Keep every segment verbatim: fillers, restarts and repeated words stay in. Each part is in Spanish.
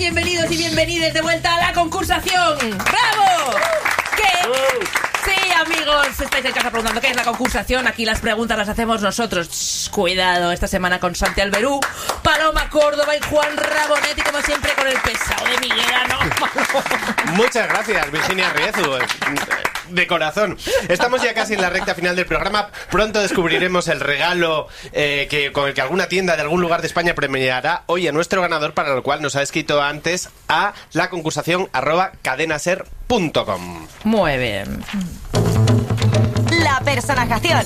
bienvenidos y bienvenidas de vuelta a la concursación. ¡Bravo! ¿Qué? Uh. Sí, amigos, estáis en casa preguntando qué es la concursación. Aquí las preguntas las hacemos nosotros. Shh, cuidado, esta semana con Santi Alberú, Paloma Córdoba y Juan Rabonet, y como siempre con el pesado de Miguel, ¿no? Muchas gracias, Virginia Riezu. De corazón. Estamos ya casi en la recta final del programa. Pronto descubriremos el regalo eh, que con el que alguna tienda de algún lugar de España premiará hoy a nuestro ganador, para lo cual nos ha escrito antes a la concursación arroba cadenaser punto com. Muy bien. La personajación.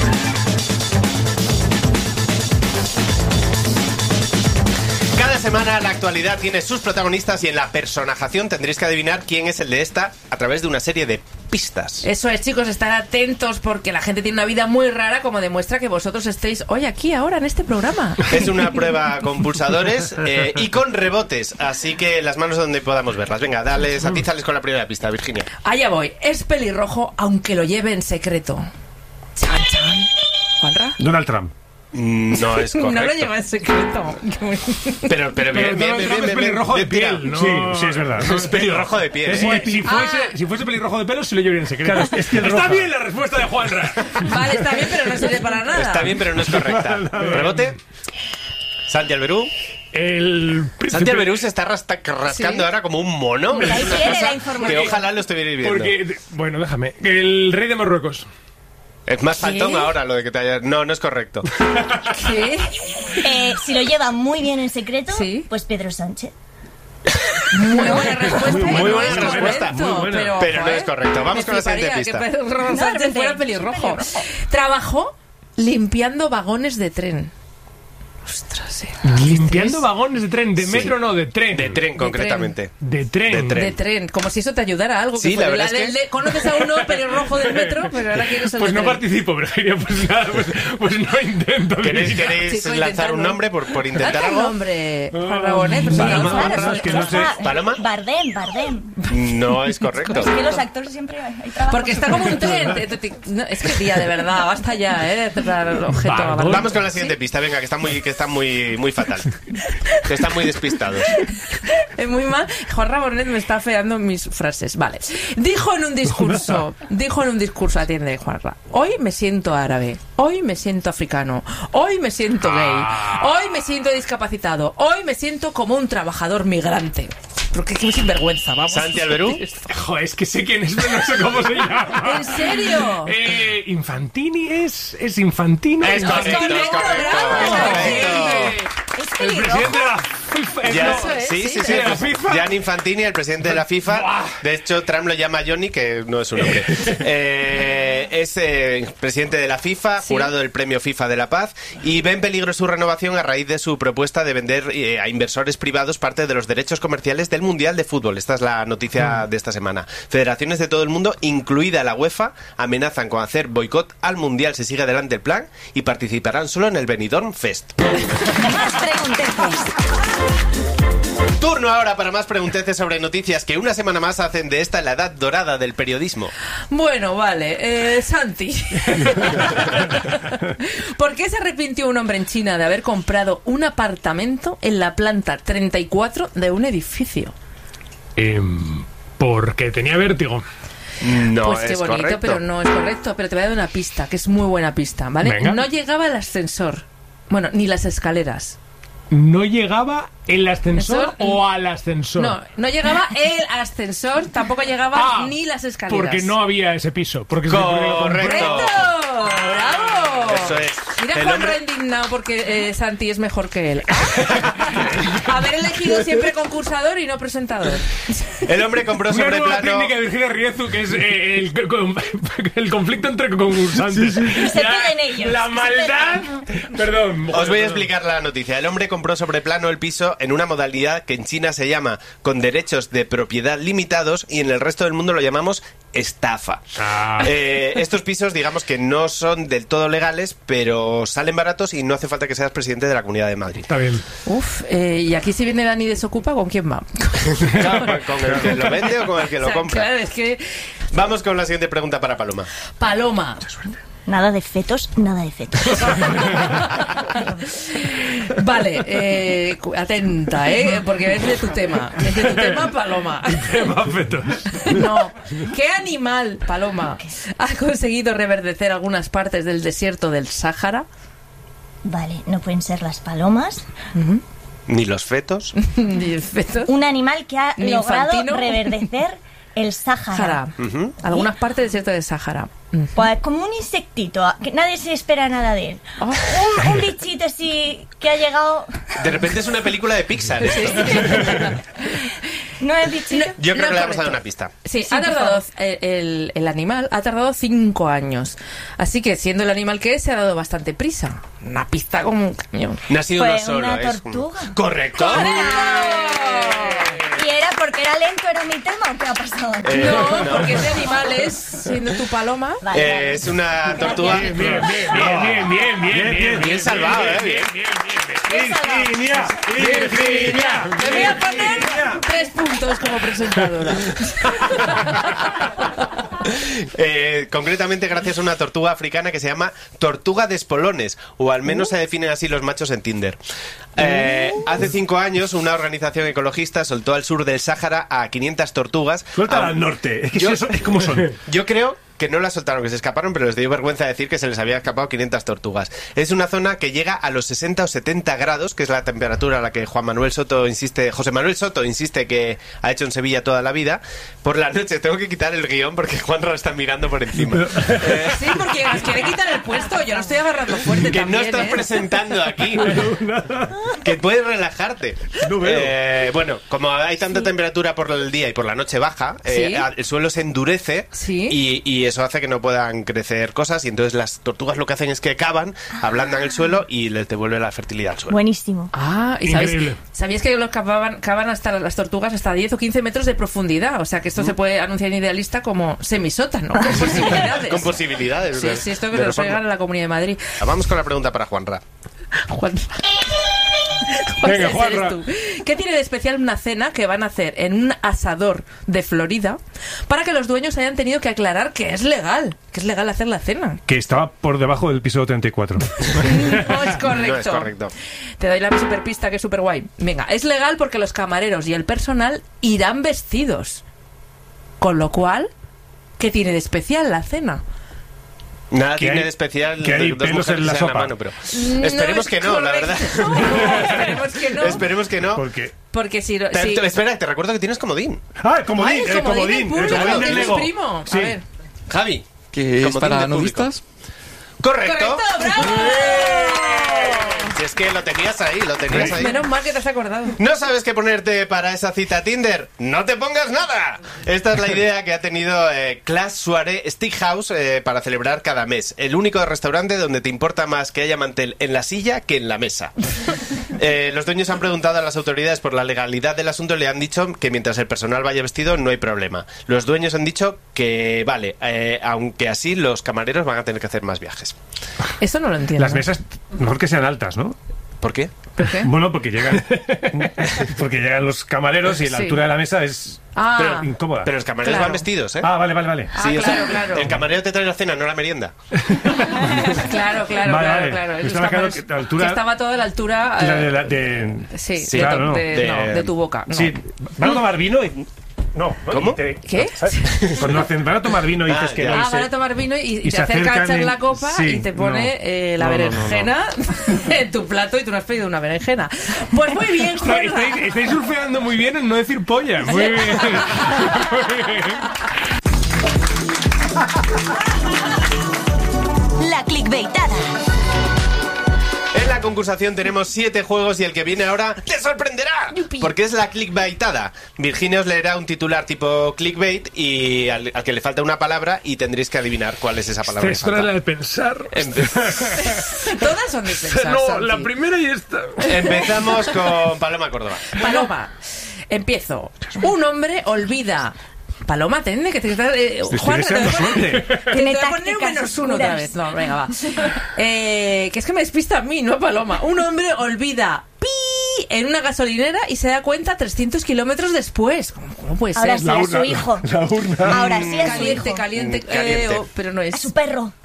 Cada semana la actualidad tiene sus protagonistas y en la personajación tendréis que adivinar quién es el de esta a través de una serie de pistas. Eso es, chicos, estar atentos porque la gente tiene una vida muy rara, como demuestra que vosotros estéis hoy aquí, ahora, en este programa. Es una prueba con pulsadores eh, y con rebotes, así que las manos donde podamos verlas. Venga, dale, atízales con la primera pista, Virginia. Allá voy. Es pelirrojo, aunque lo lleve en secreto. Chan, chan. ¿Juanra? Donald Trump. No es correcto. No lo lleva en secreto. Pero, pero bien, bien, bien, bien, es pelirrojo bien, de bien, piel, bien. ¿no? Sí, sí, es verdad. Es pelirrojo de piel. Es, ¿eh? si, fuese, Ah. si fuese pelirrojo de pelo, se lo llevaría en secreto. Claro, es que Está roja. bien la respuesta de Juanra. Vale, está bien, pero no sirve para nada. Está bien, pero no es correcta. Rebote. Santi Alberú. El Santi Alberú se está rasta- rascando Sí. ahora como un mono. Ahí Es una tiene cosa la información. que ojalá lo estuvierais viendo. Porque, bueno, déjame. El rey de Marruecos. Es más ¿Qué? faltón ahora lo de que te haya... No, no es correcto. ¿Qué? Eh, si lo lleva muy bien en secreto, Sí. pues Pedro Sánchez. Muy buena respuesta. Muy y no buena es respuesta, correcto, muy buena. Pero, Pero no joder, es correcto. Vamos me con la siguiente fliparía pista. que Pedro Sánchez No, no, fuera no, pelirrojo. pelirrojo. Trabajó limpiando vagones de tren. Ostras, eh. Limpiando vagones de tren. De Sí. metro, no, de tren. De tren, concretamente. De tren. De tren. De tren, como si eso te ayudara a algo. Sí, que fue la de verdad es que- de- conoces a uno pelirrojo del metro, pero ahora quieres el Pues de no tren. participo, pero diría, pues nada, pues, pues no intento. ¿Queréis, diría. queréis Chico, lanzar intentando. un nombre por, por intentar Lanza un algo? nombre. Juan Rabonet, pues Vale, venga, vamos, Juan, vamos, Rabonet. es que no sé. ¿Paloma? Bardem, Bardem. No es correcto. Es que los actores siempre hay trabajo. Porque está como un tren. Te- te- te- no, es que tía, de verdad, basta ya, ¿eh? De dar el objeto a Vamos. Bardem. Vamos con la siguiente pista, venga, que está muy, que está muy, muy fatal. Que están muy despistados. Es muy mal. Juan Rabonet me está feando mis frases. Vale. Dijo en un discurso, dijo en un discurso, atiende, Juanra. Hoy me siento árabe. Hoy me siento africano. Hoy me siento gay. Hoy me siento discapacitado. Hoy me siento como un trabajador migrante. Porque qué sinvergüenza, vamos. Santi Alberú. Joder, es que sé quién es, pero no sé cómo se llama. ¿En serio? Eh, Infantini es. Es Infantino. Es No, correcto, es correcto, correcto, bravo. es correcto. Es El pelirrojo. presidente de la FIFA. Ya, Eso es, sí, sí, sí, de sí. la FIFA. Gianni Infantini, el presidente de la FIFA. Buah. De hecho, Trump lo llama Johnny, que no es su nombre. Eh, es eh, presidente de la FIFA, Sí. jurado del premio FIFA de la Paz, y ve en peligro su renovación a raíz de su propuesta de vender eh, a inversores privados parte de los derechos comerciales del Mundial de Fútbol. Esta es la noticia de esta semana. Federaciones de todo el mundo, incluida la UEFA, amenazan con hacer boicot al Mundial si sigue adelante el plan y participarán solo en el Benidorm Fest. Más pregunteces. Turno ahora para más pregunteces sobre noticias que una semana más hacen de esta la edad dorada del periodismo. Bueno, vale. Eh, Santi. ¿Por qué se arrepintió un hombre en China de haber comprado un apartamento en la planta treinta y cuatro de un edificio? Em, porque tenía vértigo. No Pues qué es bonito, correcto. pero no es correcto. Pero te voy a dar una pista, que es muy buena pista, ¿vale? Venga. No llegaba el ascensor. Bueno, ni las escaleras. ¿No llegaba el ascensor Ascensor, o al ascensor? No, no llegaba el ascensor, tampoco llegaba Ah, ni las escaleras. Porque no había ese piso. Porque se- Correcto. ¡Correcto! ¡Bravo! Eso es. Mira El Juan hombre- Ra indignado porque eh, Santi es mejor que él. Haber elegido siempre concursador y no presentador. El hombre compró Una sobre nueva plano. técnica de Virginia Riezu, que es eh, el, el conflicto entre concursantes. Se La- peguen ellos. La Se maldad. Perdón. Os voy a perdón. explicar la noticia. El hombre compró sobre plano el piso en una modalidad que en China se llama con derechos de propiedad limitados y en el resto del mundo lo llamamos estafa. Ah. Eh, estos pisos, digamos que no son del todo legales, pero salen baratos y no hace falta que seas presidente de la Comunidad de Madrid. Está bien. Uf, eh, y aquí si viene Dani Desocupa, ¿con quién va? Claro, ¿con el que lo vende o con el que lo O sea, compra? Claro, es que... Vamos con la siguiente pregunta para Paloma. Paloma, Nada de fetos, nada de fetos. Vale, eh, cu- atenta, ¿eh? Porque es de tu tema. Es de tu tema, Paloma. Tema fetos. No. ¿Qué animal, Paloma, ha conseguido reverdecer algunas partes del desierto del Sáhara? Vale, no pueden ser las palomas. Ni los fetos. Ni fetos. Un animal que ha Ni logrado infantino. reverdecer el Sáhara. Sáhara. Ujú. Algunas partes del desierto del Sáhara. Pues como un insectito, que nadie se espera nada de él. Oh. Un, un bichito así que ha llegado... De repente es una película de Pixar. esto. ¿No es bichito? Yo creo No, que le hemos correcto. dado una pista. Sí, Sí, ha por tardado, favor. el, el- el animal ha tardado cinco años. Así que, siendo el animal que es, se ha dado bastante prisa. Una pista como un camión. No ha sido Fue uno solo. una es un- tortuga. Correcto. ¿Y era porque era lento, era mi tema o qué ha pasado? Eh, No, no. porque ese animal es, siendo tu paloma. Vale, Eh, vale. es una tortuga. Bien, bien, bien, bien, bien, bien, bien, bien, bien salvado, eh, bien, bien. bien, bien, bien. Virginia, Virginia. Te voy a poner tres puntos como presentadora. Eh, concretamente gracias a una tortuga africana que se llama tortuga de espolones, o al menos se definen así los machos en Tinder. Eh, hace cinco años una organización ecologista soltó al sur del Sáhara a quinientas tortugas. Suéltala Ah, al norte. Es que Yo- si eso- es como son. Yo creo que no las soltaron, que se escaparon, pero les dio vergüenza decir que se les había escapado quinientas tortugas. Es una zona que llega a los sesenta o setenta grados, que es la temperatura a la que Juan Manuel Soto insiste, José Manuel Soto insiste que ha hecho en Sevilla toda la vida. Por la noche tengo que quitar el guión porque Juanra está mirando por encima. Sí, porque nos quiere quitar el puesto. Yo lo estoy agarrando fuerte Que también, no estás ¿eh? presentando aquí. Que puedes relajarte. No veo. Eh, bueno, como hay tanta temperatura por el día y por la noche baja, eh, Sí. a- el suelo se endurece Sí. y, y eso hace que no puedan crecer cosas, y entonces las tortugas lo que hacen es que cavan, ablandan el suelo y les devuelve la fertilidad al suelo. Buenísimo. Ah, y sabéis, Increíble. sabíais que los cavaban, cavan hasta las tortugas hasta diez o quince metros de profundidad. O sea que esto se puede anunciar en Idealista como semisótano, con posibilidades. Con posibilidades. Sí, de- sí, esto que de se lo reforma. traigan a la Comunidad de Madrid. Vamos con la pregunta para Juanra. Juan. Venga, Ese Juanra. eres tú. ¿Qué tiene de especial una cena que van a hacer en un asador de Florida para que los dueños hayan tenido que aclarar que es legal? Que es legal hacer la cena. Que estaba por debajo del piso treinta y cuatro. No es correcto. No es correcto. Te doy la super pista que es súper guay. Venga, es legal porque los camareros y el personal irán vestidos. Con lo cual, ¿qué tiene de especial la cena? Nada Que tiene hay- de especial que hay dos pelos mujeres en la que se dan sopa. mano, pero esperemos es que no, la verdad. correcto. No, esperemos que no. Esperemos que no. Porque... Porque si... Te- si- te- espera, te recuerdo que tienes comodín. Ah, el comodín, Ay, el comodín, del el público, comodín que del es Lego. primo. Sí. A ver. Javi. Que es Comodín para del público. novistas. Correcto. ¡Correcto! ¡Bravo! Si es que lo tenías ahí, lo tenías ahí. Menos mal que te has acordado. ¿No sabes qué ponerte para esa cita Tinder? ¡No te pongas nada! Esta es la idea que ha tenido eh, Class Soirée Steakhouse eh, para celebrar cada mes. El único restaurante donde te importa más que haya mantel en la silla que en la mesa. Eh, los dueños han preguntado a las autoridades por la legalidad del asunto y le han dicho que mientras el personal vaya vestido no hay problema. Los dueños han dicho que vale, eh, aunque así los camareros van a tener que hacer más viajes. Eso no lo entiendo. Las mesas, mejor que sean altas, ¿no? ¿Por qué? ¿Por qué? Bueno, porque llegan porque llegan los camareros y la Sí. altura de la mesa es Ah, incómoda. Pero los camareros Claro. van vestidos, ¿eh? Ah, vale, vale, vale. Ah, Sí, o sea, claro, claro. el camarero te trae la cena, no la merienda. claro, claro, Vale, claro, vale. claro. Me Los estaba quedando camareros- que la altura- que estaba todo a la altura... La eh, de, la- de- Sí, Sí, de, claro, to- no. de, De- no, de tu boca. No. Sí, van a tomar vino y... No, ¿no? ¿Cómo? Y te- ¿Qué? ¿sabes? Cuando hacen, van a tomar vino y dices Ah, que ya. no y Ah, se- van a tomar vino y, y y te se acerca a acercan echar en- la copa sí, y te pone no. eh, la No, no, no, no. berenjena en tu plato y tú no has pedido una berenjena. Pues muy bien, Estáis, Juanra. estáis, estáis surfeando muy bien en no decir polla. Muy bien. Muy bien. La clickbaitada. En la concursación tenemos siete juegos y el que viene ahora te sorprenderá. Yupi. Porque es la clickbaitada. Virginia os leerá un titular tipo clickbait y al, al que le falta una palabra y tendréis que adivinar cuál es esa palabra que Esta era la falta. de pensar. Empe- Todas son de pensar, No, Santi. la primera y esta. Empezamos con Paloma Córdoba. Paloma, empiezo. Un hombre olvida... Paloma, tenme que te... Eh, Estoy Juan, te voy a deseando poner- suerte. te Tiene voy a poner un tácticas menos uno otra oscuras. vez. No, venga, va. Eh, que es que me despista a mí, no a Paloma. Un hombre olvida pi en una gasolinera y se da cuenta trescientos kilómetros después. ¿Cómo, cómo puede Ahora ser? sí a su hijo. La urna. Ahora sí a su Caliente, hijo. caliente, Caliente. eh, oh, pero no es. A su perro.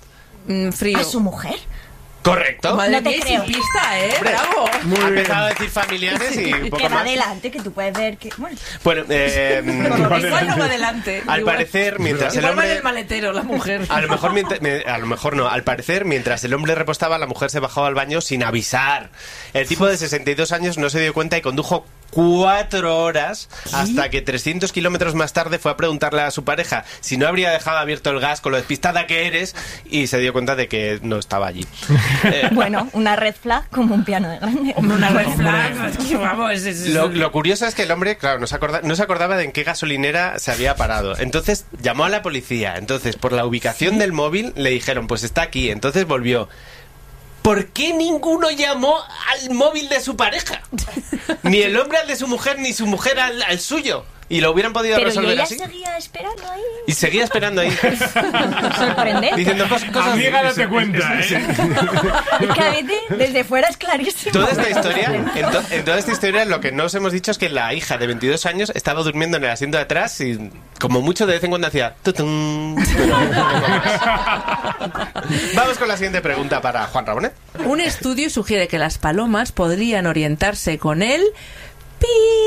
Mm, frío. ¿A su mujer? Correcto. Madre No te mía, y creo. sin pista, ¿eh? Hombre, Bravo. ha empezado a decir familiares y un Que poco va más. adelante, que tú puedes ver que... Bueno, Bueno, eh, Igual no va adelante. al Igual- parecer, mientras el igual va en hombre... el maletero, la mujer. A lo mejor mientras- me- a lo mejor no. Al parecer, mientras el hombre repostaba, la mujer se bajaba al baño sin avisar. El tipo de sesenta y dos años no se dio cuenta y condujo cuatro horas hasta que trescientos kilómetros más tarde fue a preguntarle a su pareja si no habría dejado abierto el gas con lo despistada que eres y se dio cuenta de que no estaba allí. Eh, bueno, una red flag como un piano de grande. Hombre, una red flag. Es que, vamos, es- es- Lo, lo curioso es que el hombre, claro, no se, acorda- no se acordaba de en qué gasolinera se había parado. Entonces llamó a la policía. Entonces, por la ubicación del móvil, le dijeron, pues está aquí. Entonces volvió. ¿Por qué ninguno llamó al móvil de su pareja? Ni el hombre al de su mujer, ni su mujer al, al suyo. Y lo hubieran podido Pero y resolver ella así. seguía esperando ahí. Y seguía esperando ahí. Sorprendente. Diciendo cos- cosas. Amiga, date cuenta, ¿eh? Es que a veces desde fuera es clarísimo. Toda esta historia, en, to- en toda esta historia, lo que no os hemos dicho es que la hija de veintidós años estaba durmiendo en el asiento de atrás y, como mucho, de vez en cuando hacía tutum, pero poco más. Vamos con la siguiente pregunta para Juan Rabonet. Un estudio sugiere que las palomas podrían orientarse con el pi.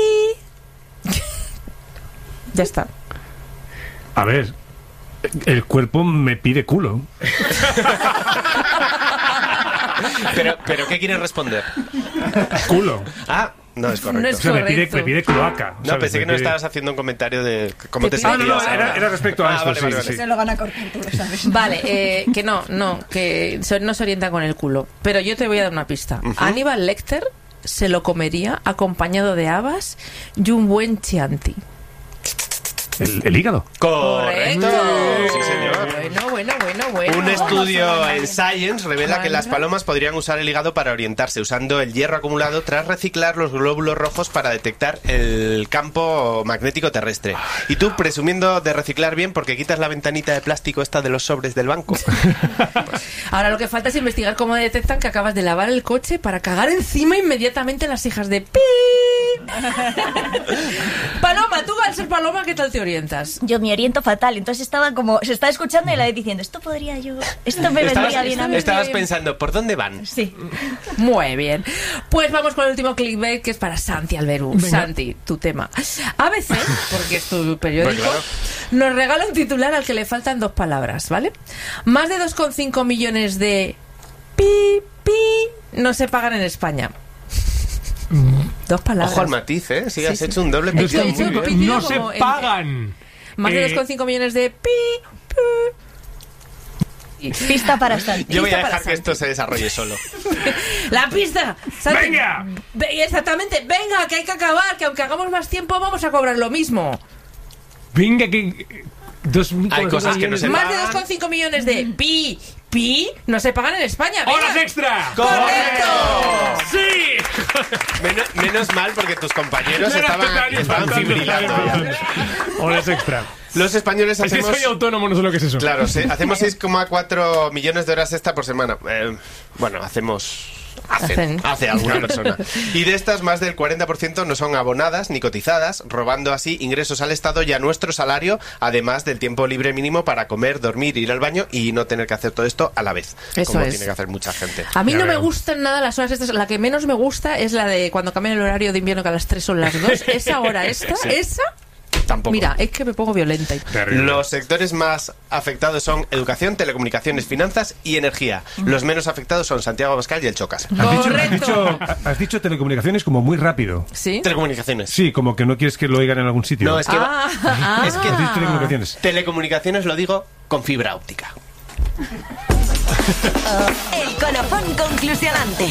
Ya está. A ver, el cuerpo me pide culo. Pero, pero ¿qué quieres responder? Culo. Ah, no es correcto. No es O sea, me pide, correcto. me pide cloaca. No, ¿sabes? pensé Me que no pide- estabas haciendo un comentario de cómo te Te pide- sentías. Ah, no, no, era- ahora. era respecto a Ah, esto, vale, sí, vale, sí, vale. sí. Se lo van a cortar, tú lo sabes. Vale, eh, que no, no, que se- no se orienta con el culo. Pero yo te voy a dar una pista. Aníbal Lecter se lo comería acompañado de habas y un buen chianti. El, el hígado. Correcto. Sí, señor. Bueno, bueno, bueno, bueno. Un estudio en Science revela que las Manda. palomas podrían usar el hígado para orientarse, usando el hierro acumulado tras reciclar los glóbulos rojos para detectar el campo magnético terrestre. Y tú, presumiendo de reciclar bien, porque quitas la ventanita de plástico esta de los sobres del banco. Ahora lo que falta es investigar cómo detectan que acabas de lavar el coche para cagar encima inmediatamente las hijas de pi. Paloma, tú al ser paloma, ¿qué tal te orientas? Yo me oriento fatal, entonces estaba como, se estaba escuchando y la vez diciendo, esto podría yo, esto me Estabas, vendría bien a mí. estabas pensando, ¿por dónde van? Sí. Muy bien. Pues vamos con el último clickbait, que es para Santi Alberú. Santi, tu tema. A B C, porque es tu periódico, Pues claro. nos regala un titular al que le faltan dos palabras, ¿vale? Más de dos coma cinco millones de pi, pi no se pagan en España. Dos palabras. Ojo al matiz, ¿eh? Si Sí, has sí. hecho un doble Es que he pitido. dicho Muy bien. pitido No se como en- pagan. Más de Eh, dos coma cinco millones de pi, pi. Pista para Santi. Yo voy a Pista para dejar que esto se desarrolle solo. La pista. Santi. ¡Venga! Ve- Exactamente. Venga, que hay que acabar, que aunque hagamos más tiempo vamos a cobrar lo mismo. Venga, que... Dos, Hay cosas que no se Más de pagan. dos coma cinco millones de pi, pi, no se pagan en España. Venga. ¡Horas extra! ¡Correcto! ¡Sí! Menos, menos mal porque tus compañeros No, no, estaban, total, estaban total, fibrilando total, ya. total. Horas extra. Los españoles Es que hacemos... soy autónomo, no sé lo que es eso. Claro, sí, hacemos seis coma cuatro millones de horas extra por semana. Eh, bueno, hacemos... Hacen, Hacen. hace alguna persona. Y de estas, más del cuarenta por ciento no son abonadas ni cotizadas, robando así ingresos al Estado y a nuestro salario, además del tiempo libre mínimo para comer, dormir, ir al baño y no tener que hacer todo esto a la vez. Eso como es. tiene que hacer mucha gente. A mí Ya no me veo. gustan nada las horas estas. La que menos me gusta es la de cuando cambian el horario de invierno, que a las tres son las dos. Esa hora esta, Sí. esa, Tampoco. mira, es que me pongo violenta. Terrible. Los sectores más afectados son educación, telecomunicaciones, finanzas y energía. Los menos afectados son Santiago Abascal y el Chocas. Has dicho, has, Correcto. dicho, has dicho telecomunicaciones como muy rápido. ¿Sí? Telecomunicaciones. Sí, como que no quieres que lo oigan en algún sitio. No, es que... Ah, ah. Es que Has dicho telecomunicaciones. telecomunicaciones lo digo con fibra óptica. El colofón conclusionante.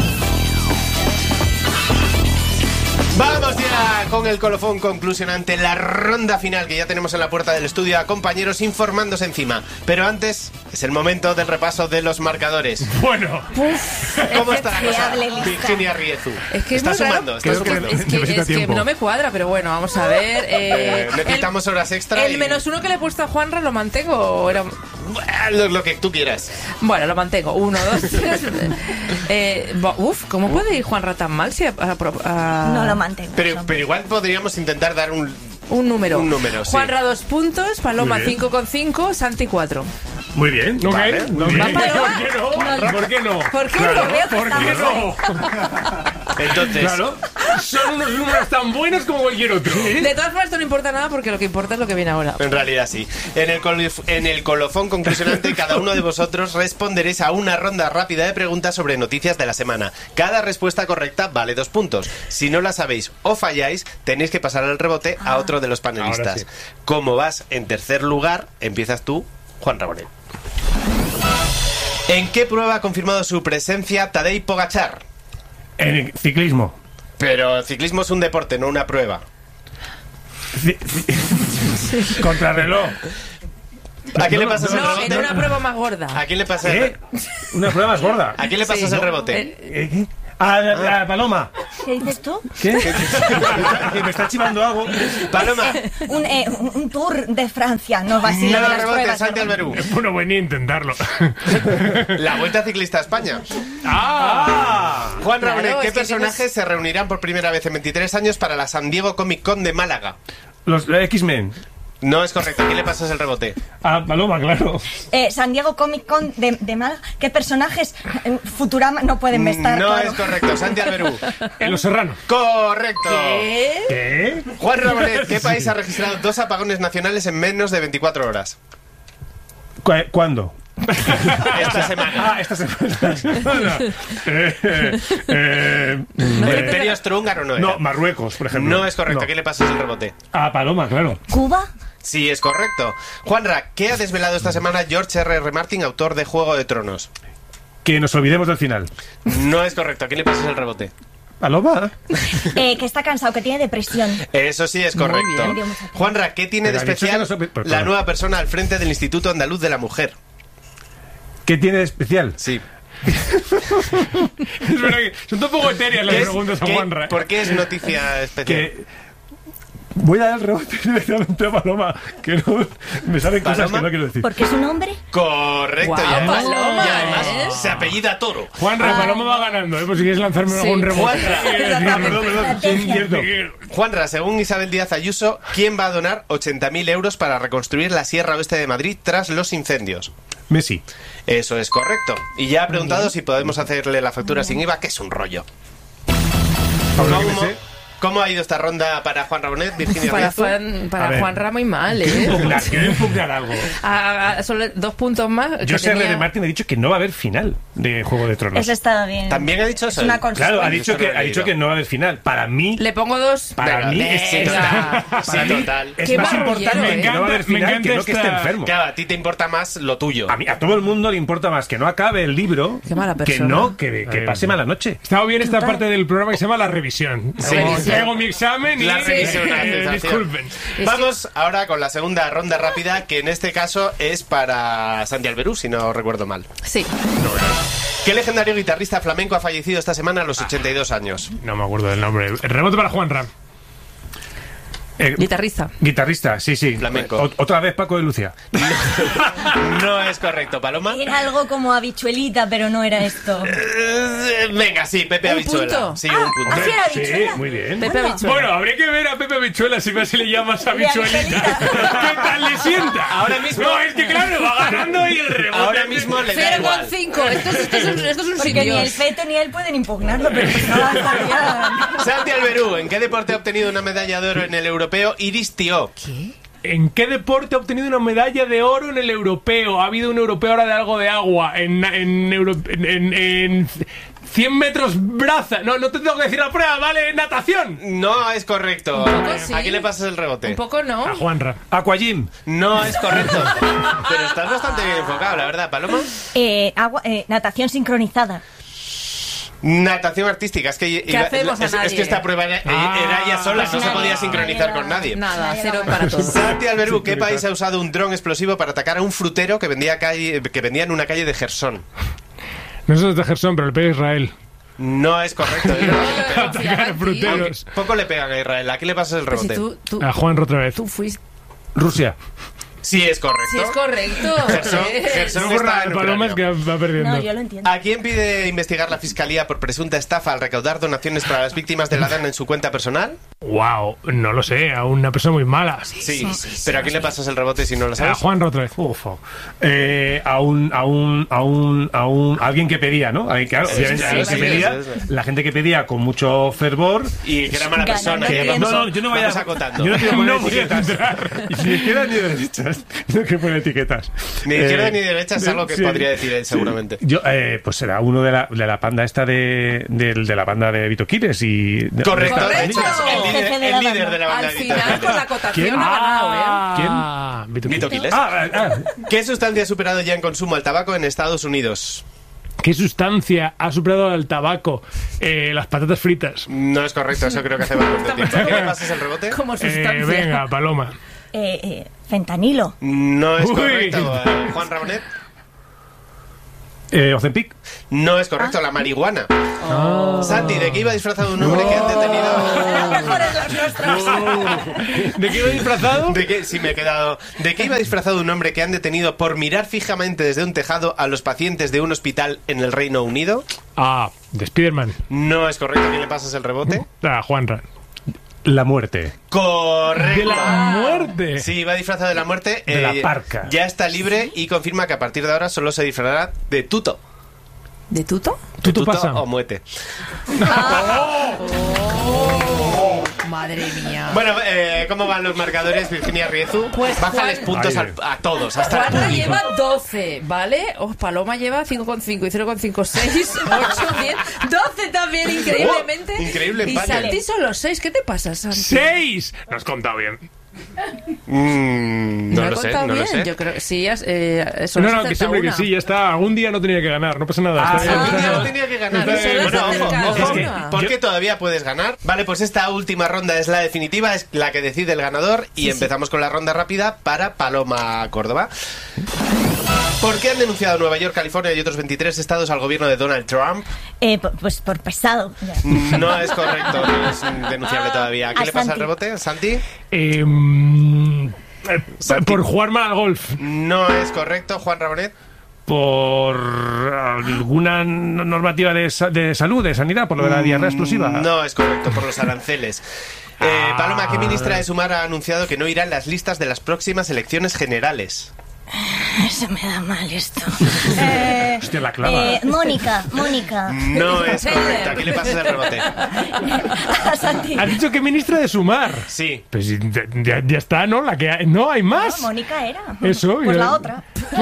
Vamos ya con el colofón conclusionante, la ronda final que ya tenemos en la puerta del estudio a compañeros informándose encima. Pero antes es el momento del repaso de los marcadores. Bueno, ¿Cómo está la cosa? Fiable lista. Virginia Riezu. Es que es está muy raro. sumando, está Creo que sumando. Es que, Necesita es que tiempo. no me cuadra, pero bueno, vamos a ver. Eh, Eh, necesitamos horas extra. el y- menos uno que le he puesto a Juanra, ¿lo mantengo? o era- Lo, lo que tú quieras. Bueno, lo mantengo. Uno, dos, tres. eh, bo- uf, ¿cómo puede ir Juanra tan mal si a- a- a- No lo mantengo. Pero, eso. pero igual podríamos intentar dar un... Un número. Un número, sí. Juanra dos puntos, Paloma Muy bien. cinco con cinco, Santi cuatro. Muy bien. Ok. Vale. Muy bien. ¿Va Paloma? ¿Por qué no? ¿Por qué no? ¿Por qué Claro, no? Veo que ¿por qué estamos no? Entonces, Claro. Son unos números tan buenos como cualquier otro. De todas formas, esto no importa nada porque lo que importa es lo que viene ahora. en realidad sí. En el, colif- en el colofón conclusionante, cada uno de vosotros responderéis a una ronda rápida de preguntas sobre noticias de la semana. Cada respuesta correcta vale dos puntos. Si no la sabéis o falláis, tenéis que pasar el rebote a otro de los panelistas. Ahora sí. Como vas en tercer lugar, empiezas tú, Juan Rabonet. ¿En qué prueba ha confirmado su presencia Tadej Pogačar? En el ciclismo. Pero el ciclismo es un deporte, no una prueba. Ci- ci- Contrarreloj. ¿A quién le No, pasas no, el No, rebote? en una prueba más gorda. ¿A quién le pasas el, ¿Eh? Una prueba más gorda. ¿A quién le pasas Sí. el rebote? Eh, ¿Eh, qué? A, a- a Paloma. ¿Qué dices tú? ¿Qué? Que me está chivando algo. Paloma. Un, eh, un, un tour de Francia, no va a ser No de las rebote, pruebas. Santi Alberú. Bueno, venía a intentarlo. La Vuelta Ciclista a España. ¡Ah! Juan Claro, Rabonet, ¿qué es que personajes tienes- se reunirán por primera vez en veintitrés años para la San Diego Comic Con de Málaga? Los X-Men. No es correcto. ¿A quién le pasas el rebote? A Paloma, claro. Eh, San Diego Comic Con de, de Málaga. ¿Qué personajes en Futurama no pueden estar? No claro. es correcto. Santi Alberú. En Los Serranos. Correcto. ¿Qué? ¿Qué? Juan Rabonet, ¿qué país ha registrado dos apagones nacionales en menos de veinticuatro horas? ¿Cu- ¿Cuándo? Esta semana. Ah, esta semana. eh, eh, eh, ¿El eh, Imperio Austrohúngaro no era? no, Marruecos, por ejemplo. No es correcto. ¿A No. quién le pasas el rebote? A Paloma, claro. ¿Cuba? Sí, es correcto. Juanra, ¿qué ha desvelado esta semana George R R. Martin, autor de Juego de Tronos? Que nos olvidemos del final. No es correcto. ¿A quién le pasas el rebote? Paloma. Eh, que está cansado, que tiene depresión. Eso sí es correcto. bien. Juanra, ¿qué tiene de Pero ha dicho que especial no se- pero- la pero- nueva persona al frente del Instituto Andaluz de la Mujer? ¿Qué tiene de especial? Sí. Es verdad que son un poco etéreas las ¿Qué es- preguntas a qué- Juanra. ¿Por qué es noticia especial? Que voy a dar el rebote directamente a Paloma, que no me salen cosas ¿Paloma? que no quiero decir. ¿Porque es un hombre? Correcto. Guau, y además, Paloma, y además ¿eh? se apellida Toro. Juanra, Paloma va ganando, ¿eh? Pues si quieres lanzarme Sí. algún rebote. Juanra. Ah, perdón, perdón, sí, es cierto. Juanra, según Isabel Díaz Ayuso, ¿quién va a donar ochenta mil euros para reconstruir la Sierra Oeste de Madrid tras los incendios? Messi. Eso es correcto. Y ya ha preguntado si podemos hacerle la factura sin I V A, que es un rollo. Ahora que me ¿Cómo, sé. cómo ha ido esta ronda para Juan Rabonet, Virginia Para, Riezu? Juan, A para ver. Juan Ramos y mal, ¿eh? Impugnar, quiero impugnar algo. A- a- solo dos puntos más. que Yo sé, tenía- R. Martin ha dicho que no va a haber final de Juego de Tronos. Eso está bien. También ha dicho Es eso. una Claro, consistencia. Claro, ha dicho, Eso que, no lo he ha dicho leído. que no va a haber final. Para mí, Le pongo dos. para Venga, mí venga. es, Sí, total. para Sí, mí total. es Qué más marrullero, importante ¿eh? que no va a haber Me encanta- final me que no que esté encanta esta- enfermo. Claro, a ti te importa más lo tuyo. A, mí, a todo el mundo le importa más que no acabe el libro Qué mala que persona. no, que, que Ay, pase mala noche. Estaba bien esta parte del programa que se llama La Revisión. Sí. Como Sí. traigo mi examen y... La revisión, la eh, sensación. disculpen. Es Vamos ahora con la segunda ronda rápida, que en este caso es para Santi Alberú, si no recuerdo mal. Sí. ¿Qué legendario guitarrista flamenco ha fallecido esta semana a los ochenta y dos años? No me acuerdo del nombre. El rebote para Juan Ram. Eh, Guitarrista. Guitarrista, sí, sí. Flamenco. O- otra vez Paco de Lucia. No es correcto, Paloma. Era algo como habichuelita, pero no era esto. Eh, Venga, sí, Pepe ¿Un Habichuela. punto? Sí, Ah, un punto. así era Sí, habichuela. muy bien. Pepe Habichuela. Bueno, habría que ver a Pepe Habichuela si me si le llamas habichuelita. ¿Qué tal le sienta? Ahora mismo- No, es que claro, va ganando y el rebote. Ahora mismo le da cero coma igual. cinco. Esto es, esto es un, esto es un Porque sin ni el Dios. feto ni él pueden impugnarlo, pero no sabía. Santi Alberú, ¿en qué deporte ha obtenido una medalla de oro en el europeo Iris Tío? ¿En qué deporte ha obtenido una medalla de oro en el europeo? Ha habido un europeo ahora de algo de agua. En, en, Euro- en, en- en cien metros braza. No, no te tengo que decir la prueba, ¿vale? Natación. No es correcto. Un poco sí. ¿A quién le pasas el rebote? Un poco no. A Juan Ram. Aquajim. No es correcto. Pero estás bastante bien enfocado, la verdad, Paloma. Eh, agua, eh, natación sincronizada. Natación artística, es que, iba- hacemos a es, es nadie? que esta prueba era, Ah, era ella sola, no se nadie, podía sincronizar nadie, con nadie. Nada, cero para todos. Santi Alberú, ¿qué país ha usado un dron explosivo para atacar a un frutero que vendía, calle, que vendía en una calle de Gersón? No sé de Gerson, pero le pega a Israel. No es correcto. ¿eh? Atacar fruteros. Poco le pegan a Israel. ¿A quién le pasas el Pero si rebote? tú, tú, A Juan otra vez. tú fuiste. Rusia. Sí, es correcto. sí es correcto. Gerson, Eh, Gerson No está borra en el Paloma, es Ucrania. que va perdiendo. No, yo lo entiendo. ¿A quién pide investigar la fiscalía por presunta estafa al recaudar donaciones para las víctimas de la DANA en su cuenta personal? Wow, no lo sé, a una persona muy mala. Sí, pero ¿a quién le pasas el rebote si no lo A sabes? Juan otra vez. Uf, eh, a un a un a un a un a alguien que pedía, ¿no? Alguien que, obviamente, sí, alguien sí, que sí, pedía, sí, sí. la gente que pedía con mucho fervor. Y que era mala Ganando persona. Que bien. vamos, No, no, yo no voy vamos a acotando. Yo no quiero poner No voy a etiquetas. entrar. Y ni izquierdas ni derechas. No quiero poner etiquetas. Ni izquierda Eh, ni derecha es algo que sí. podría decir él, seguramente. Yo, eh, pues será uno de la, de la panda esta de, de, de la banda de Vito Quiles y... de- Correcto, Correcto. de hecho, es el líder, Jefe de el la líder banda. de la banda Al de final, Vito con la Quiles. cotación ¿Quién? ha ganado, ¿eh? Ah, Vito Vito Quiles. Quiles. Ah, ah, ah. ¿Qué sustancia ha superado ya en consumo al tabaco en Estados Unidos? ¿Qué sustancia ha superado al tabaco? Eh, las patatas fritas. No es correcto, eso creo que hace bastante tiempo. ¿A qué le pasas el rebote? Como Eh, sustancia. venga, Paloma. Eh, eh, fentanilo. No es Uy. correcto. Eh, Juan Ramonet. Eh, Ozempic. No es correcto, la marihuana. Santi, ¿de qué iba disfrazado un hombre que han detenido? Las mejores las nuestras. ¿De qué iba disfrazado? ¿De qué? Sí, me he quedado. ¿De qué iba disfrazado un hombre que han detenido por mirar fijamente desde un tejado a los pacientes de un hospital en el Reino Unido? Ah, de Spiderman. No es correcto. ¿A quién le pasas el rebote? Ah, Juanra. La muerte. Correcto. De la muerte. Sí, iba disfrazado de la muerte. De la parca. Ya está libre y confirma que a partir de ahora solo se disfrazará de tuto. ¿De tuto? De Tuto pasa. o muete. Madre mía. Bueno, eh, ¿cómo van los marcadores, Virginia Riezu? Pues, Bájales Juan- puntos Ay, al- a todos, hasta el Juanra público. lleva doce, ¿vale? Oh, Paloma lleva cinco coma cinco y cero coma cinco, seis, ocho, diez, doce también, increíblemente. Oh, increíble Y empate. Santi solo seis. ¿Qué te pasa, Santi? ¡Seis! No has contado bien. Mm, no he lo sé, contado no lo bien. sé. Yo creo que sí, has, eh, solo No, has no, que acertado siempre que una. sí, ya está. Algún día no tenía que ganar, no pasa nada. Ah, Está bien, algún está día bien. no tenía que ganar. Pero solo has Bueno, ojo, acercado ojo, una. porque todavía puedes ganar. Vale, pues esta última ronda es la definitiva, es la que decide el ganador. Y empezamos con la ronda rápida para Paloma Córdoba. ¿Por qué han denunciado Nueva York, California y otros veintitrés estados al gobierno de Donald Trump? Eh, pu- pues por pesado. Ya. No es correcto, no es denunciable todavía. ¿A qué A le pasa el Santi. rebote, Santi? Eh, mm, eh, Santi. por jugar mal al golf. No es correcto, Juan Ramonet. Por alguna n- normativa de, sa- de salud, de sanidad, por lo de la diarrea explosiva. No es correcto, por los aranceles. Eh, Paloma, ¿qué ministra de Sumar ha anunciado que no irá en las listas de las próximas elecciones generales? Se me da mal esto. Eh, Hostia, la clava. eh, Mónica, Mónica. No es correcto. ¿A qué le pasas el rebote? A Santi. Has dicho que ministra de Sumar. Sí. Pues ya, ya- ya está, ¿no? La que hay- no hay más. No, Mónica era. Eso, Pues yo- la otra.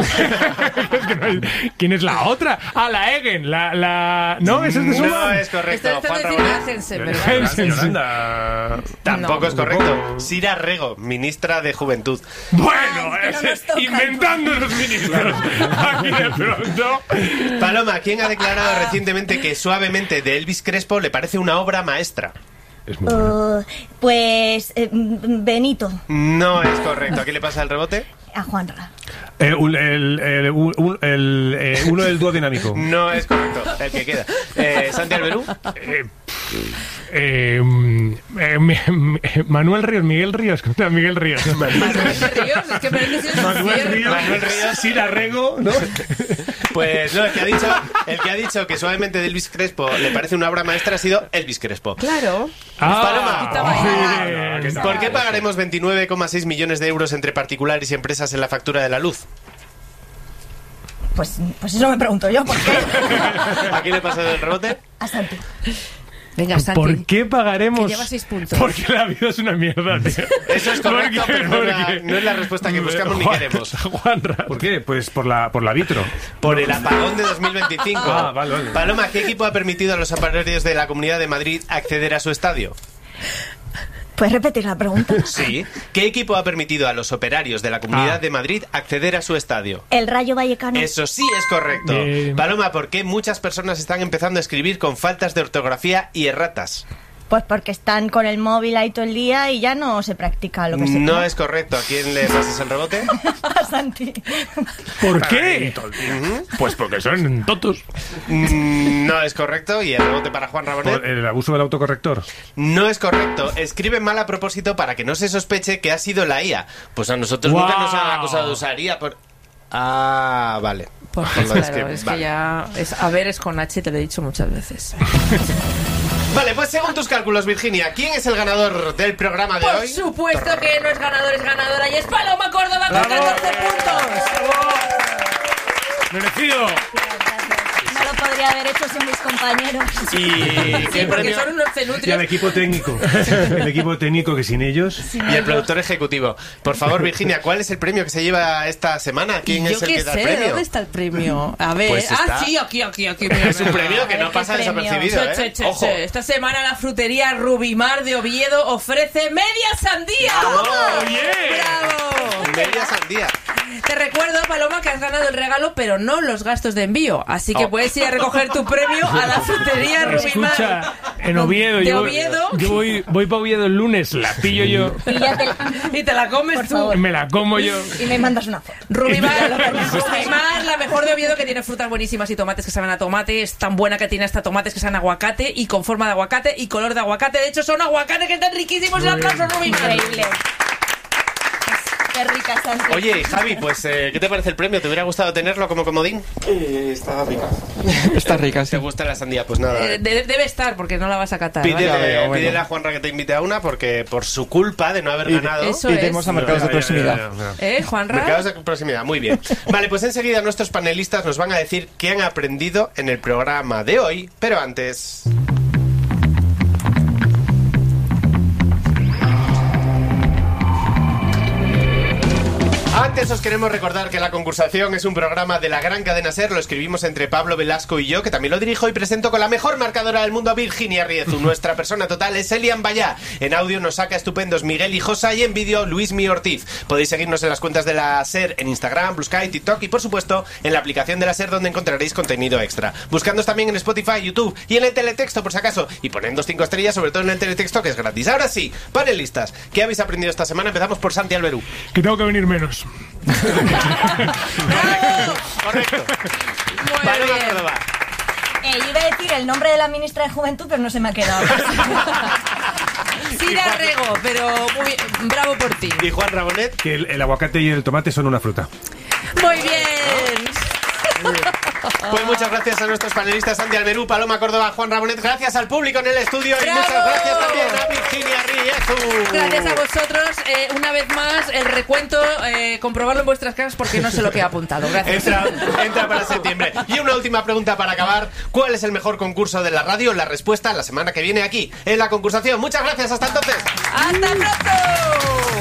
Es que no hay- ¿Quién es la otra? Ah, la Egen. La, la... No, esa es de No Sumar. es correcto, Esto es Juan decir Ramonet. Hansen, Pero- ¿verdad? Sí, sí. Yolanda. Tampoco No. es correcto. Sira Rego, ministra de Juventud. Bueno, Ay, que no es- nos toca. inventando los ministros. Aquí de pronto. Paloma, ¿quién ha declarado recientemente que Suavemente de Elvis Crespo le parece una obra maestra? Es muy bueno. Uh, pues eh, mm, Benito. No es correcto. ¿A qué le pasa el rebote? A Juanra. Eh, un- el, el- un- un- el, eh, uno del dúo dinámico. No es correcto. El que queda. Eh, Santi Alberú. Eh, eh, eh, mi- mi- Manuel Ríos, Miguel Ríos. No, Miguel Ríos. Manuel Ríos, es que parece que es Manuel cierto. Ríos, Manuel Ríos. Sira Rego, ¿no? Pues no, el que ha dicho, el que ha dicho que Suavemente de Elvis Crespo le parece una obra maestra ha sido Elvis Crespo. Claro. Ah, Paloma. bien. ¿Por qué pagaremos veintinueve coma seis millones de euros entre particulares y empresas en la factura de la luz? Pues, pues eso me pregunto yo, ¿por qué? ¿A quién le pasa el rebote? A Santi. Venga, Santi. ¿Por qué pagaremos? Que lleva seis puntos. Porque la vida es una mierda, tío. Eso es correcto, ¿Por qué? pero no es, la, ¿Por qué? no es la respuesta que buscamos ni Juan- queremos. Juanra. ¿Por qué? Pues por la, por la vitro. Por el apagón de dos mil veinticinco. Ah, vale, vale. Paloma, ¿qué equipo ha permitido a los operarios de la Comunidad de Madrid acceder a su estadio? ¿Puedes repetir la pregunta? Sí. ¿Qué equipo ha permitido a los operarios de la Comunidad Ah. de Madrid acceder a su estadio? El Rayo Vallecano. Eso sí es correcto. Bien. Paloma, ¿por qué muchas personas están empezando a escribir con faltas de ortografía y erratas? Pues porque están con el móvil ahí todo el día y ya no se practica lo que se No es correcto. ¿A quién le pasas el rebote? A Santi. ¿Por qué? Pues porque son tontos. Mm, No es correcto. ¿Y el rebote para Juan Rabonet? Por el abuso del autocorrector. No es correcto. Escribe mal a propósito para que no se sospeche que ha sido la I A. Pues a nosotros Wow. nunca nos han acusado de usar I A por... Ah, vale. Pues Pues lo claro, escribe- es vale. que ya... Es, a ver, es con H, te lo he dicho muchas veces. Vale, pues según tus cálculos, Virginia, ¿quién es el ganador del programa de Por hoy? supuesto que no es ganador, es ganadora. Y es Paloma Córdoba con catorce puntos. ¡Merecido! No lo podría haber hecho sin mis compañeros. ¿Y qué Porque premio? son unos Y al cenutrios. equipo técnico. El equipo técnico que sin ellos. Y el productor ejecutivo. Por favor, Virginia, ¿cuál es el premio que se lleva esta semana? ¿Quién Yo es el qué que da el sé, premio? ¿dónde está el premio? A ver, Pues está- ah, sí, aquí, aquí, aquí. Mira, Es un mira. premio que A ver, no ¿qué pasa premio? desapercibido, Che, che, ¿eh? che, Ojo. che. Esta semana la frutería Rubimar de Oviedo ofrece media sandía. ¡Oye! ¡Bravo! Media sandía. Te recuerdo, Paloma, que has ganado el regalo, pero no los gastos de envío. Así que Oh. puedes ir a recoger tu premio a la frutería Rubimar. Escucha, en Oviedo, De yo, voy- Oviedo. yo voy, voy para Oviedo el lunes, la pillo yo, Y ya te, Y te la comes Por tú. favor. me la como yo. y me mandas una foto. Rubimar, Rubimar, la mejor de Oviedo, que tiene frutas buenísimas y tomates que saben a tomate. Es tan buena que tiene hasta tomates que saben a aguacate y con forma de aguacate y color de aguacate. De hecho, son aguacates que están riquísimos. Un aplauso, Rubimar. Increíble. Qué rica, Santi. Oye, Javi, pues, eh, ¿qué te parece el premio? ¿Te hubiera gustado tenerlo como comodín? Eh, está rica. Está rica, sí. ¿Te gusta la sandía? Pues nada. Eh, de- debe estar, porque no la vas a catar. Pídele, ya veo, bueno. pídele a Juanra que te invite a una porque por su culpa de no haber Y- ganado... Eso Iremos es. a mercados de Ya, ya, ya, proximidad. ya, ya. ¿Eh, Juanra? Mercados de proximidad, muy bien. Vale, pues enseguida nuestros panelistas nos van a decir qué han aprendido en el programa de hoy, pero antes... Antes os queremos recordar que La Concursación es un programa de la gran cadena SER. Lo escribimos entre Pablo Velasco y yo, que también lo dirijo y presento con la mejor marcadora del mundo, Virginia Riezu. Nuestra persona total es Elian Bayá. En audio nos saca estupendos Miguel Hijosa y en vídeo Luismi Ortiz. Podéis seguirnos en las cuentas de la SER en Instagram, Blue Sky, TikTok y por supuesto en la aplicación de la SER, donde encontraréis contenido extra. Buscándonos también en Spotify, YouTube y en el teletexto por si acaso. Y ponednos cinco estrellas, sobre todo en el teletexto, que es gratis. Ahora sí, panelistas, ¿qué habéis aprendido esta semana? Empezamos por Santi Alberú. Que tengo que venir menos. Correcto. Muy Paloma bien. Córdoba. Eh, yo iba a decir el nombre de la ministra de Juventud, pero no se me ha quedado. Sí, da rego, pero muy bien. Bravo por ti. Y Juan Rabonet. Que el, el aguacate y el tomate son una fruta. Muy bien. Pues muchas gracias a nuestros panelistas Santi Alberú, Paloma Córdoba, Juan Rabonet. Gracias al público en el estudio y ¡Bravo! muchas gracias también a Virginia Riezu. Gracias a vosotros. Eh, una vez más, el recuento, eh, comprobarlo en vuestras casas porque no sé lo que he apuntado. Gracias. Entra, entra para septiembre. Y una última pregunta para acabar. ¿Cuál es el mejor concurso de la radio? La respuesta la semana que viene aquí, en La Concursación. Muchas gracias, hasta entonces. ¡Hasta pronto!